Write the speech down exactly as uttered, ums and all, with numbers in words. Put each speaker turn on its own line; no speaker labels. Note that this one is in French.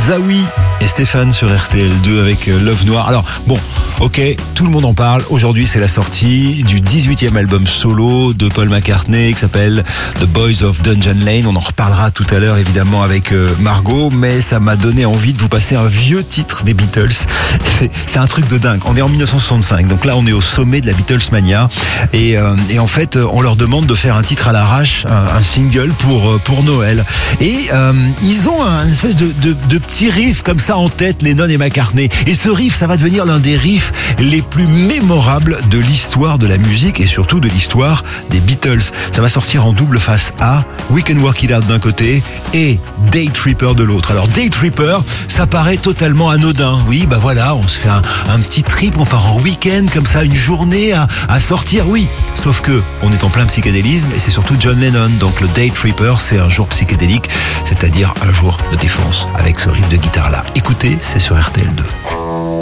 Zawi et Stéphane sur R T L deux avec Love Noir. Alors bon, ok, tout le monde en parle. Aujourd'hui, c'est la sortie du dix-huitième album solo de Paul McCartney qui s'appelle The Boys of Dungeon Lane. On en reparlera tout à l'heure évidemment avec Margot, mais ça m'a donné envie de vous passer un vieux titre des Beatles. C'est, c'est un truc de dingue. On est en dix-neuf cent soixante-cinq, donc là on est au sommet de la Beatles mania et, euh, et en fait on leur demande de faire un titre à l'arrache, un, un single pour pour Noël. Et euh, ils ont un espèce de, de, de petit riff comme ça en tête, Lennon et McCartney. Et ce riff, ça va devenir l'un des riffs les plus mémorables de l'histoire de la musique et surtout de l'histoire des Beatles. Ça va sortir en double face A, We Can Work It Out d'un côté et Day Tripper de l'autre. Alors Day Tripper, ça paraît totalement anodin. Oui, bah voilà, on se fait un, un petit trip, on part en week-end comme ça, une journée à, à sortir, oui. Sauf que on est en plein psychédélisme et c'est surtout John Lennon. Donc le Day Tripper, c'est un jour psychédélique, c'est-à-dire un jour de défense avec ce riff de guitare là. Écoutez, c'est sur R T L deux.